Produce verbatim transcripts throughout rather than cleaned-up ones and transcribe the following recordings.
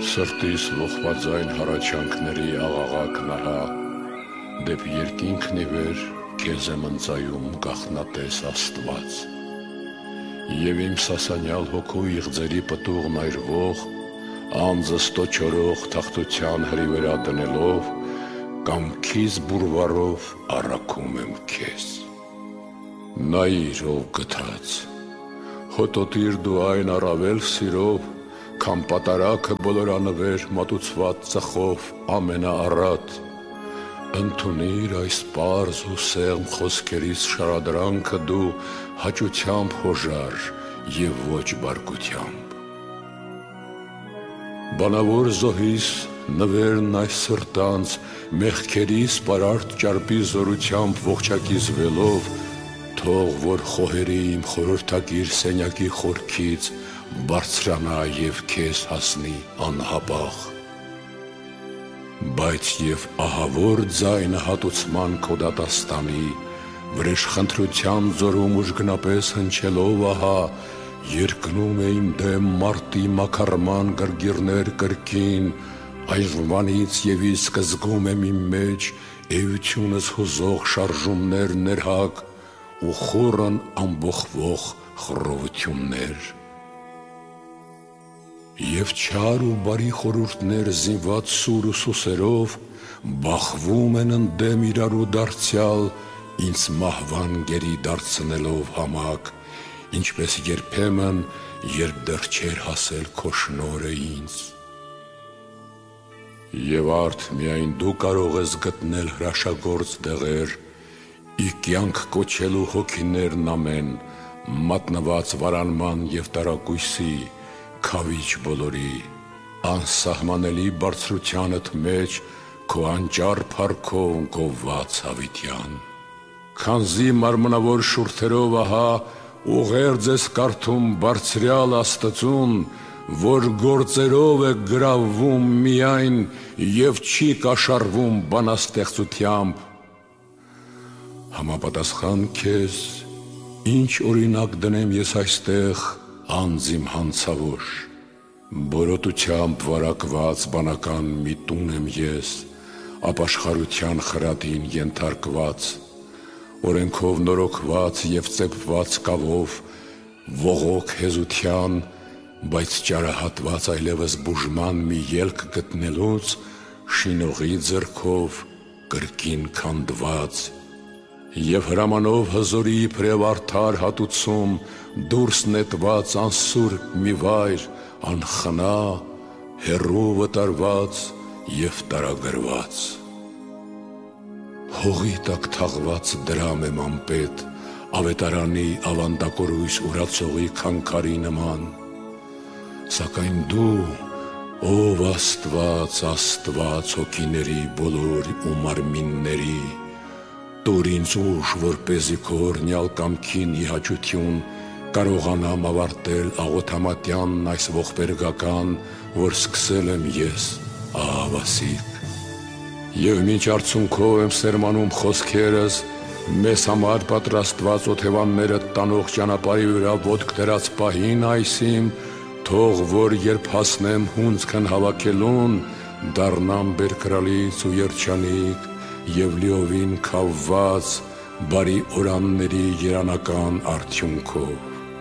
Սրտիս ողբաձայն հառաչանքների աղաղակ նահա, դեպ երկինքն ի վեր քեզ եմ ընծայում գաղտնատես Աստված։ Եվ իմ սասանյալ հոգու իղձերի պտուղն այրվող, անձս տոչորող թախտության հրիվերա դնելով, կամքիս բուրվարով առաքում եմ քեզ։ Նայիր ով գթած, հոտոտիր դու այն առավել սիրով, քան պատարագը բոլորանվեր մատուցված ծխով ամենաառատ, ընդունիր այս պարզ ու սեղմ խոսքերիս շարադրանքը դու հաճությամբ հոժար և ոչ բարկությամբ։ Բանավոր զոհիս նվերն այս սրտանց մեղքերիս պարարտ ճարպի զորությամբ ողջակիզվելով, թող որ խոհերի իմ խորհրդակիր սենյակի խորքից բարձրանա և քեզ հասնի անհապաղ։ Բայց և ահավոր ձայնը հատուցման քո դատաստանի, վրեժխնդրության ձորում ուժգնապես հնչելով ահա, երկնում է իմ դեմ մարտի մաքարման գրգիրներ կրկին, այժմվանից և իսկ զգում եմ իմ մեջ էությունս հուզող շարժումներ ներհակ ու խորն ամբոխվող խռովություններ։ Եվ չար ու բարի խորհուրդներ զինված սուր ու սուսերով բախվում են ընդդեմ իրարու դարձյալ, ինձ մահվան գերի դարձնելով համակ, ինչպես երբեմն, երբ դեռ չէր հասել քո շնորհը ինձ։ Եվ արդ միայն դու կարող ես գտնել հրաշագործ դեղեր, ի կյանք կոչելու հոգիներն ամեն, մատնված վարանման և տարակույսի, քավիչ բոլորի, անսահմանելի բարձրությանդ մեջ քո անճար փառքով գովված հավիտյան։ Քանզի մարմնավոր շուրթերով ահա ուղերձ ես կարդում բարձրյալ Աստծուն, որ գործերով է գրավվում միայն և չի կաշառվում բանաստեղծությամբ։ Համապատասխան քեզ, ինչ օրինակ դնեմ ես այստեղ անձ իմ հանցավոր, բորոտությամբ վարակված բանական մի տուն եմ ես, ապաշխարության խրատին ենթարկված, օրենքով նորոգված և ծեփված կավով, ողոք հեզության, բայց ճարահատված այլևս բուժման մի ելք գտնելուց, շինողի ձեռքով կրկին քանդված, և հրամանով հզորի իբրև արդար հատուցում դուրս նետված անսուր մի վայր, անխնա, հեռու վտարված և տարագրված։ Հողի տակ թաղված դրամ եմ անպետ, ավետարանի ավանդակորույս ուրացողի քանքարի նման, սակայն դու, ով Աստված, Աստված հոգիների բոլոր ու մարմինների, տուր ինձ ուժ, որպեսզի քո օրհնյալ կամքին ի հաճություն կարողանամ ավարտել աղոթամատյանն այս ողբերգական, որ սկսել եմ ես, ահավասիկ։ Եվ մինչ արցունքով եմ սերմանում խոսքերս, մեզ համար պատրաստված օթևանները տանող ճանապարհի վրա ոտք դրած պահին այսիմ, թող որ երբ հասնեմ հունձքն հավաքելուն, դառնամ բերկրալից ու երջանիկ և լիովին քավված բարի օրանների երանական արդյունքով։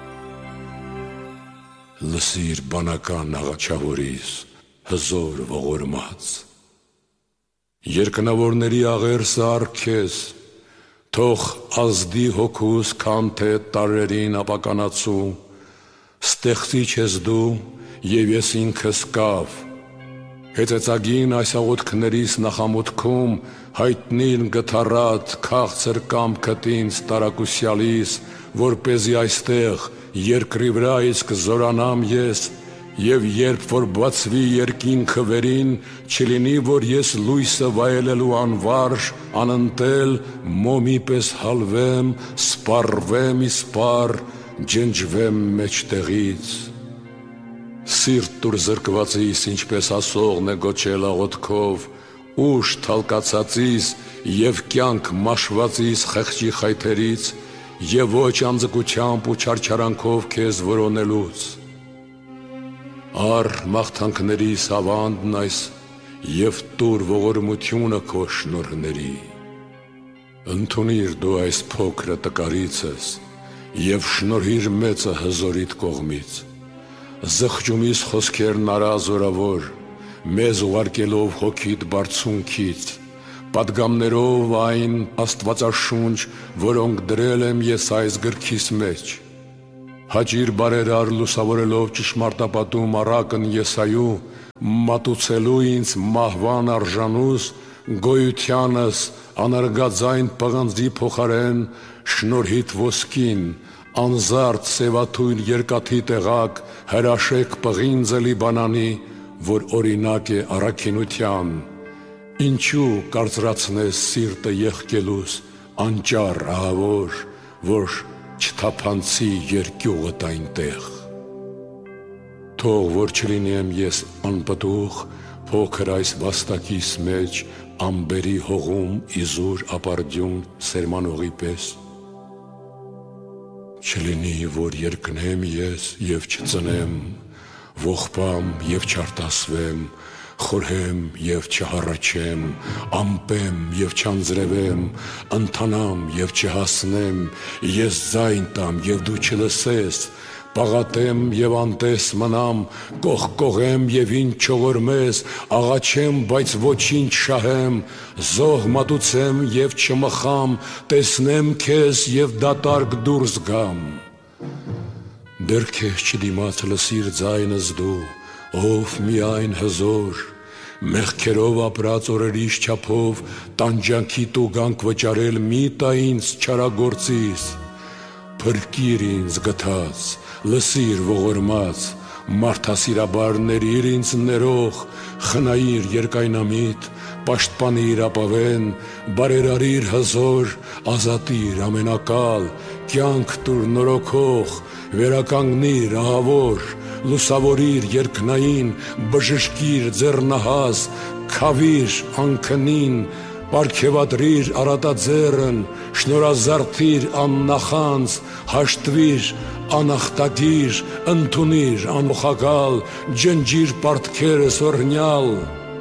Լսիր բանական աղաչավորիս, հզոր ողորմած, երկնավորների աղերսը առ-քեզ, թող ազդի հոգուս քան թե տարրերին ապականացու, ստեղծիչ ես դու և ես ինքս կավ, հեծեծագին այս աղոթքներիս նախամուտքում հայտնիր գթառատ քաղցր կամքդ ինձ տարակուսյալիս, որպեսզի այստեղ երկրի վրա իսկ զորանամ ես, և երբ որ բացվի երկինքը վերին, չլինի, որ ես լույսը վայելելու անվարժ, անընտել, մոմի պես հալվեմ, սպառվեմ իսպառ, ջնջվեմ մեջտեղից։ Սիրտ տուր զրկվածիս, ինչպես ասողն է գոչել աղոթքով, ուժ թալկացածիս և կյանք մաշվածիս խեղճի խայթերից և ոչ անձկությամբ ու չարչարանքով քեզ որոնելուց։ Առ մաղթանքներիս ավանդն այս և տուր ողորմությունը քո շնորհների։ Ընդունիր դու այս փոքրը տկարիցս և շնորհիր մեծը հզորիդ կողմից։ Զղջումիս խոսքերն արա զորավոր, մեզ ուղարկելով հոգիդ բարձունքից, պատգամներով այն աստվածաշունչ, որոնք դրել եմ ես այս գրքիս մեջ։ Հաճիր բարերար լուսավորելով ճշմարտապատում առակն Եսայու, մատուցելու ինձ մահվան արժանուս, գոյությանս անարգաձայն պղնձի փոխարեն շնորհիդ ոսկին, անզարդ սևաթույլ երկաթի տեղակ հրաշեք պղինձելի բանանի, որ օրինակ է առաքինության։ Ինչու կարծրացնես սիրտը եղկելուս անճար ահավոր, որ չթափանցի երկյուղդ այնտեղ։ Թող որ չլինեմ ես անպտուղ, փոքր այս վաստակիս մեջ ամբերի հողում իզուր ապարդյուն սերմանողի պես։ Չլինի, որ երկնեմ ես և չծնեմ, ողբամ և չարտասվեմ, խորհեմ և չհառաչեմ, ամպեմ և չանձրևեմ, ընթանամ և չհասնեմ, ես ձայն տամ և դու չլսես, պաղատեմ և անտես մնամ, կողկողեմ և ինչ չողորմես, աղաչեմ, բայց ոչինչ շահեմ, զոհ մատուցեմ և չմխամ, տեսնեմ քեզ և դատարկ դուրս գամ։ Դեռ քեզ չդիմաց լսիր ձայնս դու, ով միայն հզոր, մեղքերով ապրած օրերիս չափով տանջանքի տուգանք վճարել մի տա ինձ չարագործիս։ Փրկիր ինձ գթած, լսիր ողորմած, մարդասիրաբար ներիր ինձ ներող, խնայիր երկայնամիտ, պաշտպանիր ապավեն, բարերարիր հզոր, ազատիր ամենակալ, կյանք տուր նորոգող, վերականգնիր ահավոր, լուսավորիր երկնային, բժշկիր ձեռնահաս, քավիր անքնին, պարգևատրիր առատաձեռն, շնորհազարդիր աննախանձ, հաշտվիր անախտագիր, ընդունիր անոխակալ, ջնջիր պարտքերս օրհնյալ։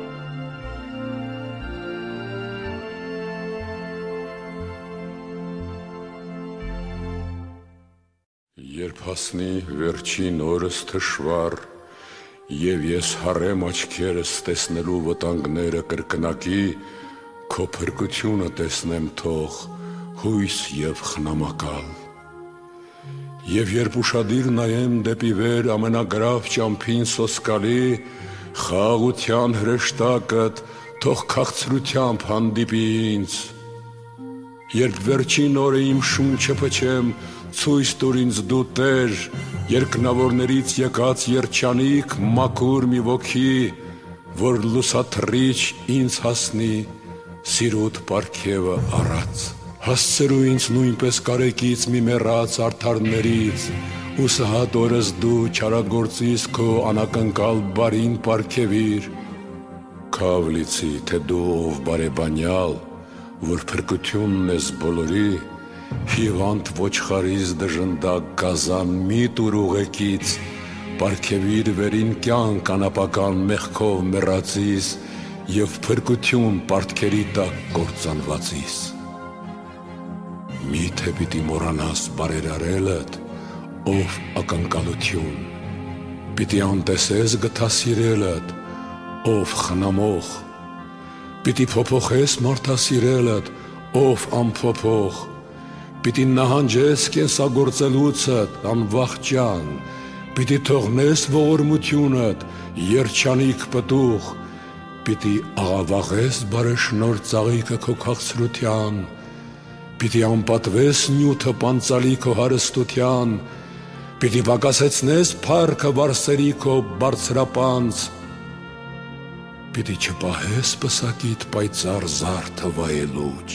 Երբ հասնի վերջին օրս թշվառ, և ես հառեմ աչքերս տեսնելու վտանգները կրկնակի, քո փրկությունը տեսնեմ թող հույս և խնամակալ։ Եվ երբ ուշադիր նայեմ դեպի վեր ամենագրավ ճամփին սոսկալի, խաղաղության հրեշտակդ թող քաղցրությամբ հանդիպի ինձ։ Երբ վերջին օրը իմ շունչը փչեմ, ցույց տուր ինձ դու Տեր, երկնավորներից եկած երջանիկ մաքուր մի ոգի, որ լուսաթռիչ ինձ հասնի սիրուդ պարգևը առած։ Հասցրու ինձ նույնպես կարեկից մի մեռած արդարներից, ու սհատ օրս դու չարագործիս քո անակնկալ բարին պարգևիր։ Քավ լիցի, թե դու ով բարեբանյալ, որ փրկությունն ես բոլորի, հիվանդ ոչխարից դժնդակ գազան մի տուր ուղեկից, պարգևիր վերին կյանք անապական մեղքով մեռածիս և փրկություն պարտքերի տակ կործանվածիս։ Միթե պիտի մոռանաս բարերարելդ, ով ակնկալություն, պիտի անտեսես գթասիրելդ, ով խնամող, պիտի փոփոխես մարդասիրելդ, ով անփոփոխ, պիտի նահանջես կենսագործելուցդ անվախճան, պիտի թողնես ողորմությունդ երջանիկ պտուղ, պիտի աղավաղես բարեշնոր ծաղիկը քո քաղցրության, պիտի անպատվես նյութը պանծալի քո հարստության, պիտի պակասեցնես փառքը վարսերի քո բարձրապանծ, պիտի չպահես պսակիդ պայծառ զարդը վայելուչ։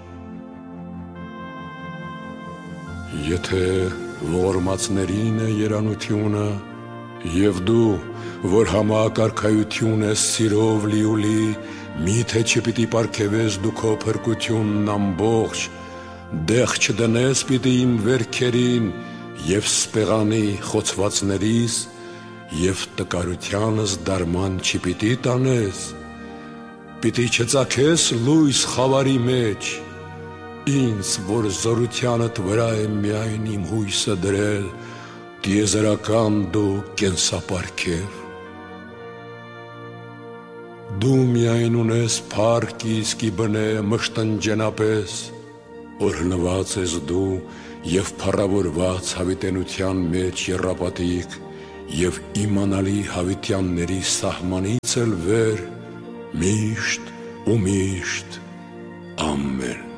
Եթե ողորմածներին է երանությունը, և դու, որ համակարգայություն ես սիրով լիուլի, միթե չպիտի պարգևես դու քո փրկությունն ամբողջ, դեղ չդնես պիտի իմ վերքերին և սպեղանի խոցվածներիս, և տկարությանս դարման չպիտի տանես, պիտի չծագես լույս խավարի մեջ, ինձ, որ զորությանդ վրա է միայն իմ հույսը դրել, տիեզերական դու կենսապարգև։ Դու միայն ունես փառք իսկի բնե մշտնջենապես, օրհնված ես դու և փառավորված հավիտենության մեջ եռապատիկ և իմանալի հավիտյանների սահմանից էլ վեր, միշտ ու միշտ, ամեն։